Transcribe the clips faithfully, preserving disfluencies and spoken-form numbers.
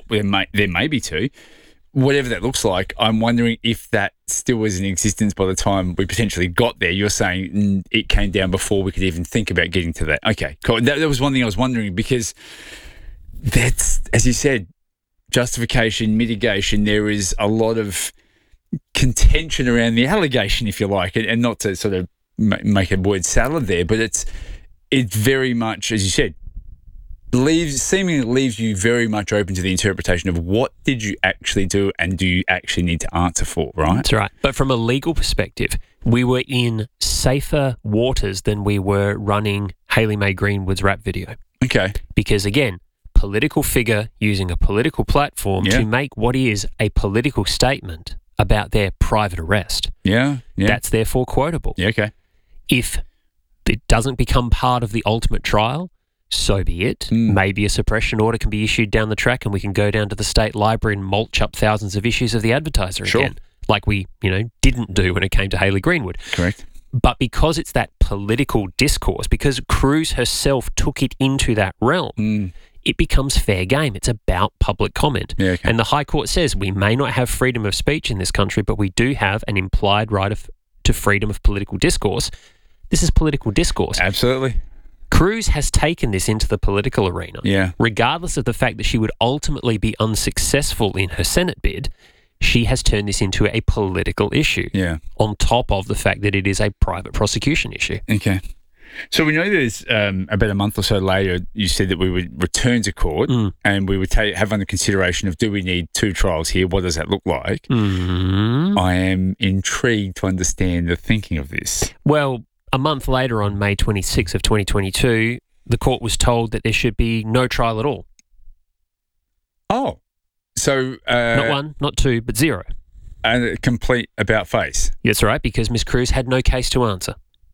there may, there may be two. Whatever that looks like, I'm wondering if that still was in existence by the time we potentially got there. You're saying mm, it came down before we could even think about getting to that. Okay, cool. That, that was one thing I was wondering, because that's, as you said, justification, mitigation. There is a lot of contention around the allegation, if you like, and, and not to sort of make a word salad there, but it's it's very much, as you said, leaves seemingly leaves you very much open to the interpretation of what did you actually do and do you actually need to answer for, right? That's right. But from a legal perspective, we were in safer waters than we were running Hayley Mae Greenwood's rap video. Okay. Because again, political figure using a political platform Yeah. to make what is a political statement about their private arrest. Yeah, yeah. That's therefore quotable. Yeah, okay. If it doesn't become part of the ultimate trial, so be it. Mm. Maybe a suppression order can be issued down the track and we can go down to the state library and mulch up thousands of issues of the Advertiser Sure. again, like we, you know, didn't do when it came to Hayley Greenwood. Correct. But because it's that political discourse, because Cruz herself took it into that realm, Mm. it becomes fair game. It's about public comment. Yeah, okay. And the High Court says we may not have freedom of speech in this country, but we do have an implied right of, to freedom of political discourse. This is political discourse. Absolutely. Cruz has taken this into the political arena. Yeah. Regardless of the fact that she would ultimately be unsuccessful in her Senate bid, she has turned this into a political issue. Yeah. On top of the fact that it is a private prosecution issue. Okay. So we know there's um, about a month or so later, you said that we would return to court Mm. and we would ta- have under consideration of, do we need two trials here? What does that look like? Mm. I am intrigued to understand the thinking of this. Well, a month later, on May twenty-sixth of twenty twenty-two, the court was told that there should be no trial at all. Oh. So... Uh, Not one, not two, but zero. A complete about face. That's right, because Miss Cruz had no case to answer.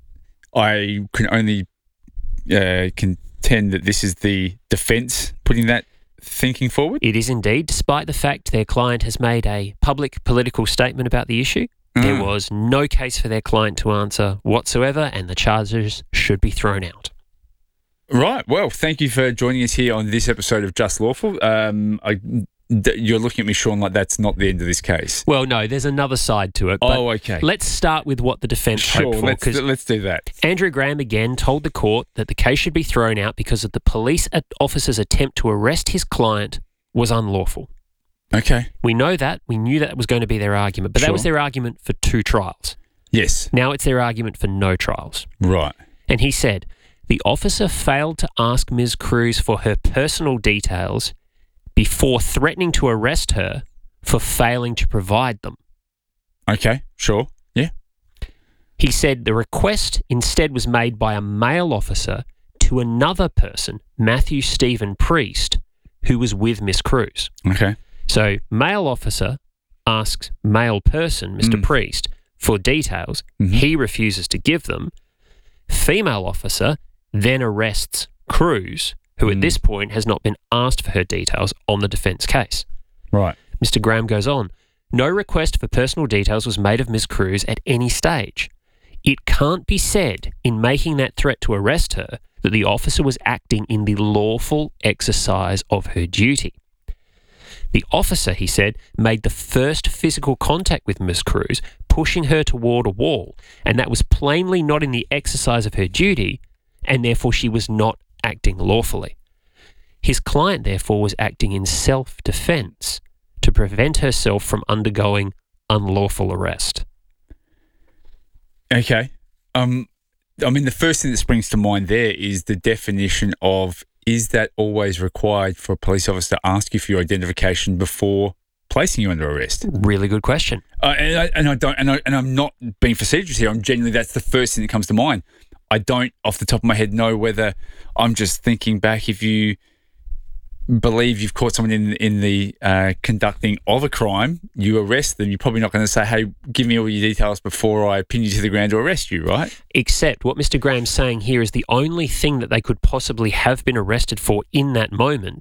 I can only uh, contend that this is the defence putting that thinking forward. It is indeed, despite the fact their client has made a public political statement about the issue. There Mm. was no case for their client to answer whatsoever, and the charges should be thrown out. Right. Well, thank you for joining us here on this episode of Just Lawful. Um, I, d- you're looking at me, Sean, like that's not the end of this case. Well, no, there's another side to it. But Oh, okay. let's start with what the defence Sure, hoped for. let's, 'Cause let's do that. Andrew Graham again told the court that the case should be thrown out because of the police officer's attempt to arrest his client was unlawful. Okay. We know that. We knew that was going to be their argument, but Sure. that was their argument for two trials. Yes. Now it's their argument for no trials. Right. And he said, the officer failed to ask Miz Cruz for her personal details before threatening to arrest her for failing to provide them. Okay. Sure. Yeah. He said the request instead was made by a male officer to another person, Matthew Stephen Priest, who was with Miss Cruz. Okay. So male officer asks male person, Mister Mm. Priest, for details. Mhm. He refuses to give them. Female officer then arrests Cruz, who at Mm. this point has not been asked for her details on the defence case. Right. Mister Graham goes on, no request for personal details was made of Miss Cruz at any stage. It can't be said in making that threat to arrest her that the officer was acting in the lawful exercise of her duty. The officer, he said, made the first physical contact with Miss Cruz, pushing her toward a wall, and that was plainly not in the exercise of her duty, and therefore she was not acting lawfully. His client, therefore, was acting in self-defence to prevent herself from undergoing unlawful arrest. Okay. Um, I mean, the first thing that springs to mind there is the definition of, is that always required for a police officer to ask you for your identification before placing you under arrest? Really good question. Uh, and, I, and I don't, and, I, and I'm not being facetious here. I'm genuinely, that's the first thing that comes to mind. I don't, off the top of my head, know whether I'm just thinking back. If you believe you've caught someone in in the uh, conducting of a crime, you arrest them. You're probably not going to say, "Hey, give me all your details before I pin you to the ground to arrest you," right? Except what Mister Graham's saying here is the only thing that they could possibly have been arrested for in that moment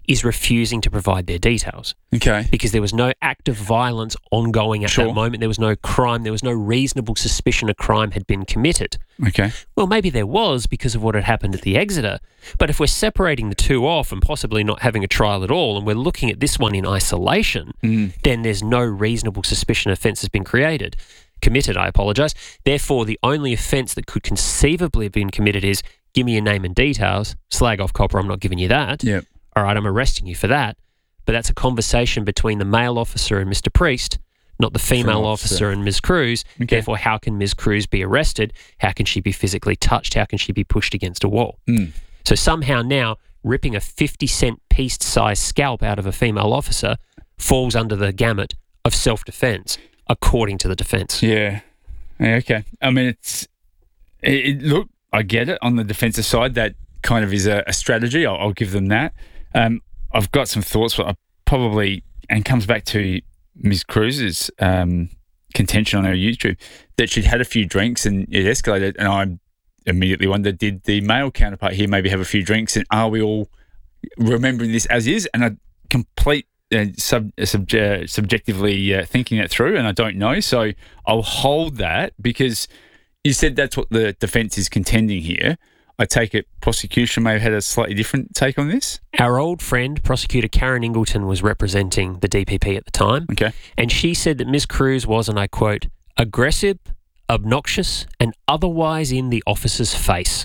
is refusing to provide their details Okay. because there was no act of violence ongoing at Sure. that moment. There was no crime. There was no reasonable suspicion a crime had been committed. Okay. Well, maybe there was because of what had happened at the Exeter. But if we're separating the two off and possibly not having a trial at all, and we're looking at this one in isolation, Mm. then there's no reasonable suspicion offence has been created. Committed, I apologise. Therefore, the only offence that could conceivably have been committed is give me your name and details, slag off copper, I'm not giving you that. Yep. All right, I'm arresting you for that. But that's a conversation between the male officer and Mister Priest, not the female Female officer. officer and Miz Cruz. Okay. Therefore, how can Miz Cruz be arrested? How can she be physically touched? How can she be pushed against a wall? Mm. So somehow now, ripping a fifty cent piece-sized scalp out of a female officer falls under the gamut of self-defence, according to the defence. Yeah. Yeah. Okay. I mean, it's it, it, look. I get it on the defensive side. That kind of is a, a strategy. I'll, I'll give them that. Um, I've got some thoughts, but I probably and comes back to Miz Cruz's um, contention on her YouTube that she'd had a few drinks and it escalated. And I immediately wondered, did the male counterpart here maybe have a few drinks? And are we all remembering this as is? And I complete uh, sub, uh, sub, uh, subjectively uh, thinking that through, and I don't know. So I'll hold that because you said that's what the defence is contending here. I take it prosecution may have had a slightly different take on this. Our old friend, prosecutor Karen Ingleton, was representing the D P P at the time. Okay. And she said that Miz Cruz was, and I quote, aggressive, obnoxious, and otherwise in the officer's face.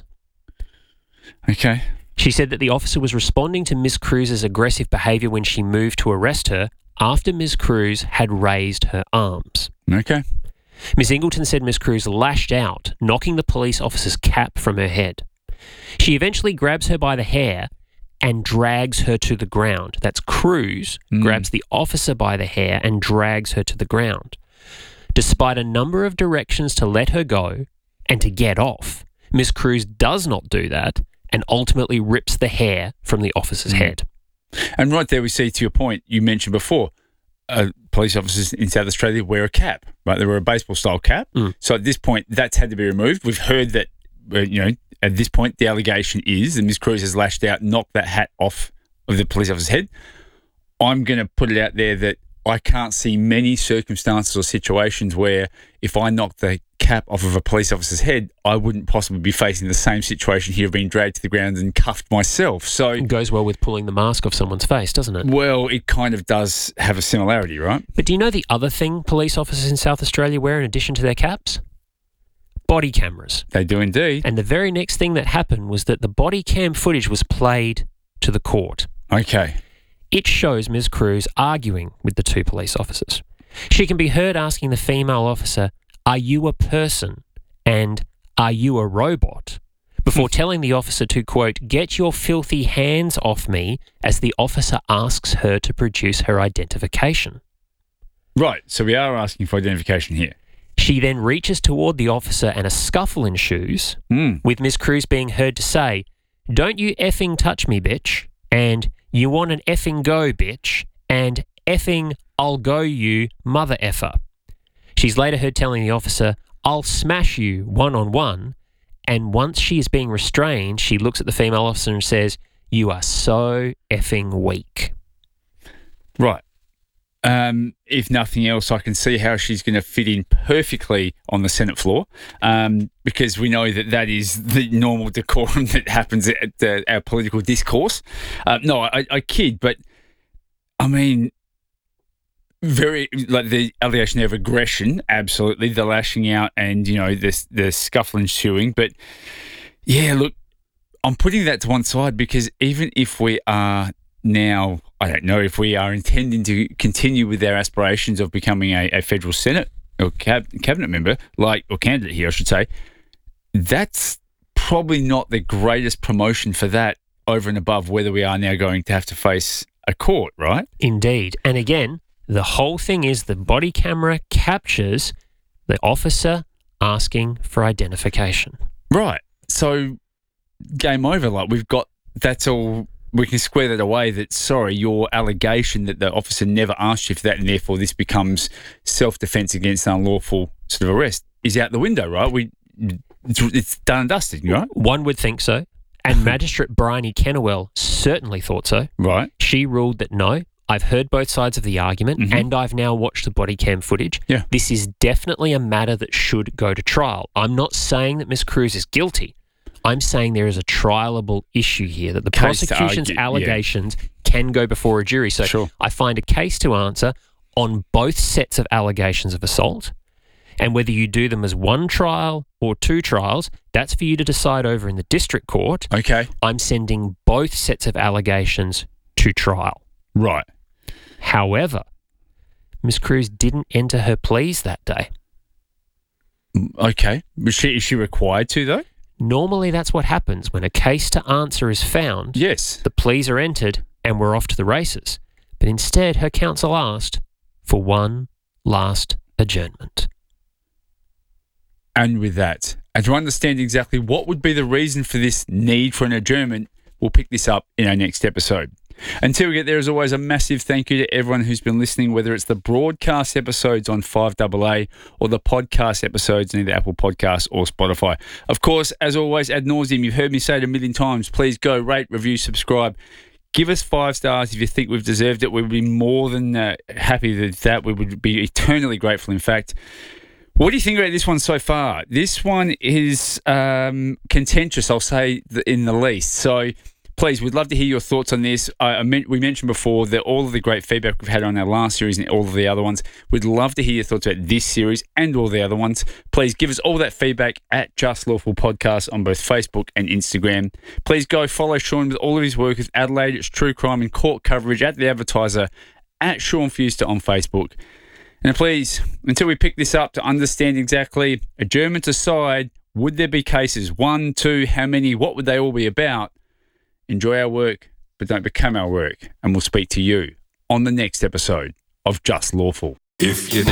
Okay. She said that the officer was responding to Miz Cruz's aggressive behaviour when she moved to arrest her after Miz Cruz had raised her arms. Okay. Miz Ingleton said Miz Cruz lashed out, knocking the police officer's cap from her head. She eventually grabs her by the hair and drags her to the ground. That's Cruz Mm. grabs the officer by the hair and drags her to the ground. Despite a number of directions to let her go and to get off, Miz Cruz does not do that and ultimately rips the hair from the officer's Mm. head. And right there we see, to your point, you mentioned before, uh, police officers in South Australia wear a cap, right? They wear a baseball-style cap. Mm. So at this point, that's had to be removed. We've heard that, uh, you know, at this point, the allegation is that Miz Cruz has lashed out, knocked that hat off of the police officer's head. I'm going to put it out there that I can't see many circumstances or situations where if I knocked the cap off of a police officer's head, I wouldn't possibly be facing the same situation here of being dragged to the ground and cuffed myself. So, It goes well with pulling the mask off someone's face, doesn't it? well, it kind of does have a similarity, right? But do you know the other thing police officers in South Australia wear in addition to their caps? Body cameras. They do indeed. And the very next thing that happened was that the body cam footage was played to the court. Okay. It shows Miz Cruz arguing with the two police officers. She can be heard asking the female officer, "Are you a person?" and "Are you a robot?" before telling the officer to, quote, "Get your filthy hands off me," as the officer asks her to produce her identification. Right. So we are asking for identification here. She then reaches toward the officer and a scuffle ensues, Mm. with Miz Cruz being heard to say, "Don't you effing touch me, bitch," and "You want an effing go, bitch," and "Effing I'll go you, mother effer." She's later heard telling the officer, "I'll smash you one-on-one," and once she is being restrained, she looks at the female officer and says, "You are so effing weak." Right. Um, if nothing else, I can see how she's going to fit in perfectly on the Senate floor, um, because we know that that is the normal decorum that happens at the, our political discourse. Uh, no, I, I kid, but I mean, very like the allegation of aggression, absolutely, the lashing out, and you know the the scuffle ensuing. But yeah, look, I'm putting that to one side because even if we are now, I don't know if we are intending to continue with our aspirations of becoming a, a federal Senate or cab, cabinet member, like or candidate here, I should say, that's probably not the greatest promotion for that over and above whether we are now going to have to face a court, right? Indeed. And again, the whole thing is the body camera captures the officer asking for identification. Right. So game over. Like we've got, that's all. We can square that away that, sorry, your allegation that the officer never asked you for that and therefore this becomes self-defense against unlawful sort of arrest is out the window, right? We It's, it's done and dusted, right? One would think so. And Magistrate Bryony Kennewell certainly thought so. Right. She ruled that no, I've heard both sides of the argument Mhm. and I've now watched the body cam footage. Yeah. This is definitely a matter that should go to trial. I'm not saying that Miss Cruz is guilty. I'm saying there is a trialable issue here, that the Case to prosecution's argue, yeah. allegations can go before a jury. So Sure. I find a case to answer on both sets of allegations of assault. And whether you do them as one trial or two trials, that's for you to decide over in the district court. Okay. I'm sending both sets of allegations to trial. Right. However, Miss Cruz didn't enter her pleas that day. Okay. Was she, is she required to, though? Normally, that's what happens when a case to answer is found. Yes. The pleas are entered and we're off to the races. But instead, her counsel asked for one last adjournment. And with that, and to understand exactly what would be the reason for this need for an adjournment, we'll pick this up in our next episode. Until we get there, as always, a massive thank you to everyone who's been listening, whether it's the broadcast episodes on five A A or the podcast episodes in either Apple Podcasts or Spotify. Of course, as always, ad nauseum, you've heard me say it a million times, please go rate, review, subscribe. Give us five stars if you think we've deserved it. We would be more than uh, happy with that. We would be eternally grateful, in fact. What do you think about this one so far? This one is um, contentious, I'll say, in the least. So please, we'd love to hear your thoughts on this. I, I meant, we mentioned before that all of the great feedback we've had on our last series and all of the other ones, we'd love to hear your thoughts about this series and all the other ones. Please give us all that feedback at Just Lawful Podcast on both Facebook and Instagram. Please go follow Sean with all of his work with Adelaide, it's true crime and court coverage at The Advertiser, at Sean Fuster on Facebook. And please, until we pick this up to understand exactly, adjournment aside, would there be cases? One, two, how many? What would they all be about? Enjoy our work, but don't become our work. And we'll speak to you on the next episode of Just Lawful. If you think